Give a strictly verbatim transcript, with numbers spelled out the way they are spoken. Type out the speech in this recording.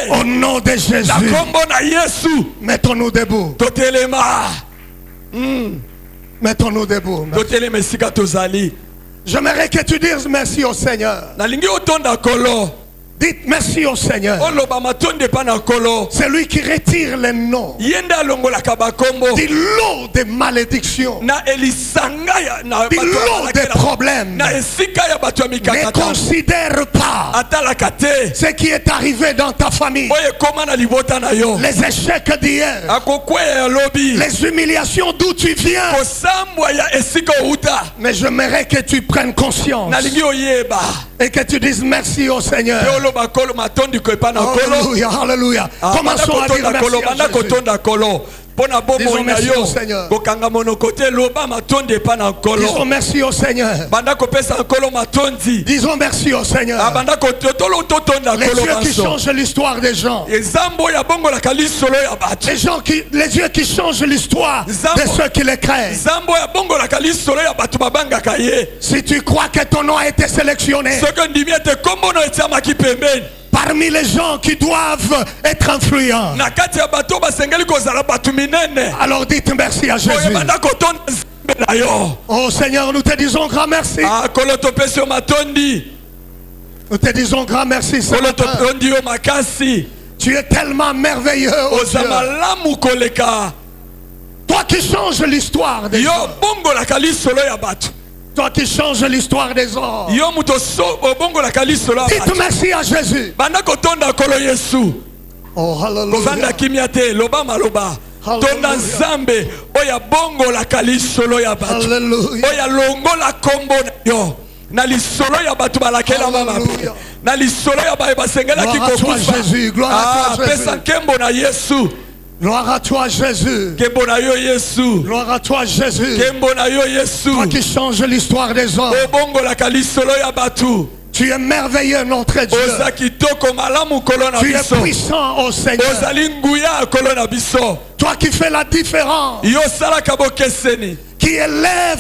Au nom de Jésus. Mettons-nous debout. Mm. Mettons-nous debout. J'aimerais que tu dises merci au Seigneur. Dites merci au Seigneur. C'est lui qui retire les noms. Dit l'eau des malédictions. Dit l'eau des problèmes. Ne considère pas ce qui est arrivé dans ta famille. Les échecs d'hier. Les humiliations d'où tu viens. Mais j'aimerais que tu prennes conscience. Et que tu dises merci au Seigneur. Alléluia, alléluia. Commençons à dire merci à Jésus. Disons merci au Seigneur. Disons merci au Seigneur. Disons merci au Seigneur. Les dieux qui changent l'histoire des gens. Les, gens qui, les dieux qui changent l'histoire de ceux qui les craignent. Si tu crois que ton nom a été sélectionné parmi les gens qui doivent être influents, alors dites merci à Jésus. Oh Seigneur, nous te disons grand merci. Nous te disons grand merci, Seigneur. Tu es tellement merveilleux, oh Dieu. Toi qui changes l'histoire des gens. Toi qui changes l'histoire des hommes. Dites merci à Jésus. Oh, hallelujah. Tonda Nzambe oya bongo la kalisolo ya batu. Oya longo la kombo yo. Na lisolo ya batu balakela mama. Na lisolo ya ba basengela kikokufa. Jésus, gloire à toi Jésus. Pesa kembo na Yesu. Gloire à toi Jésus. Kembo na yo Yesu. Gloire à toi Jésus. Kembo na yo Yesu. Toi qui changes l'histoire des hommes. O bongo la kalisolo ya batu. Tu es merveilleux, notre Dieu. Tu es puissant, ô Seigneur. Toi qui fais la différence. Qui élève